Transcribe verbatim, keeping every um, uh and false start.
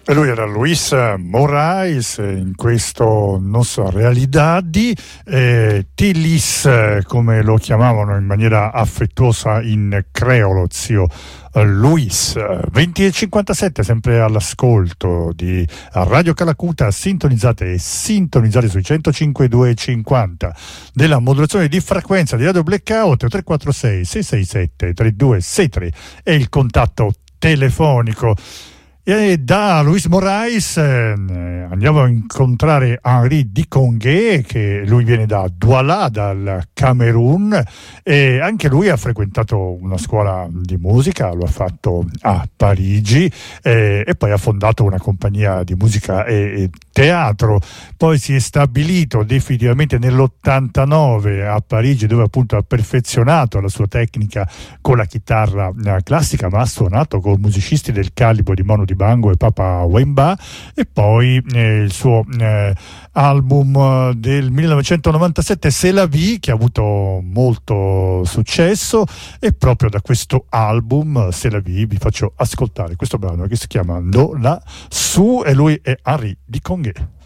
E lui era Luis Moraes in questo Nos Realidadi, eh, Tilis, come lo chiamavano in maniera affettuosa in creolo, zio Luis. venti e cinquantasette, sempre all'ascolto di Radio Calacuta, sintonizzate e sintonizzate sui centocinque virgola duecentocinquanta della modulazione di frequenza di Radio Blackout. Tre quattro sei sei sei sette tre due sei tre è il contatto telefonico. E da Luis Moraes eh, andiamo a incontrare Henri Dicongué, che lui viene da Douala, dal Camerun, e anche lui ha frequentato una scuola di musica, lo ha fatto a Parigi, eh, e poi ha fondato una compagnia di musica e, e teatro. Poi si è stabilito definitivamente nell'ottantanove a Parigi, dove appunto ha perfezionato la sua tecnica con la chitarra eh, classica, ma ha suonato con musicisti del calibro di Manu Dibango e Papa Wemba. E poi eh, il suo eh, album eh, del millenovecentonovantasette, C'est la vie, che ha avuto molto successo, e proprio da questo album C'est la vie vi faccio ascoltare questo brano che si chiama No La Su, e lui è Henri Dicongué.